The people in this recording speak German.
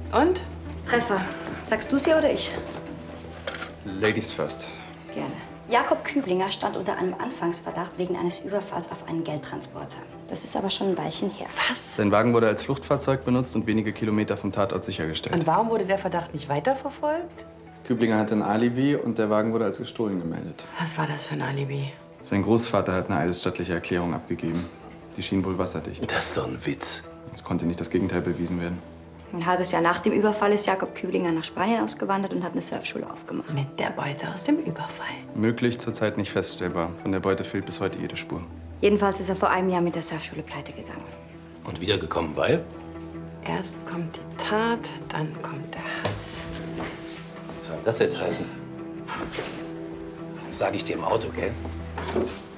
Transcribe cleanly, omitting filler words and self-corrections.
Und? Treffer. Sagst du sie oder ich? Ladies first. Gerne. Jakob Küblinger stand unter einem Anfangsverdacht wegen eines Überfalls auf einen Geldtransporter. Das ist aber schon ein Weilchen her. Was? Sein Wagen wurde als Fluchtfahrzeug benutzt und wenige Kilometer vom Tatort sichergestellt. Und warum wurde der Verdacht nicht weiterverfolgt? Küblinger hatte ein Alibi und der Wagen wurde als gestohlen gemeldet. Was war das für ein Alibi? Sein Großvater hat eine eidesstattliche Erklärung abgegeben. Die schien wohl wasserdicht. Das ist doch ein Witz. Es konnte nicht das Gegenteil bewiesen werden. Ein halbes Jahr nach dem Überfall ist Jakob Küblinger nach Spanien ausgewandert und hat eine Surfschule aufgemacht. Mit der Beute aus dem Überfall. Möglich, zurzeit nicht feststellbar. Von der Beute fehlt bis heute jede Spur. Jedenfalls ist er vor einem Jahr mit der Surfschule pleite gegangen. Und wiedergekommen, weil? Erst kommt die Tat, dann kommt der Hass. Was soll das jetzt heißen? Das sage ich dir im Auto, gell?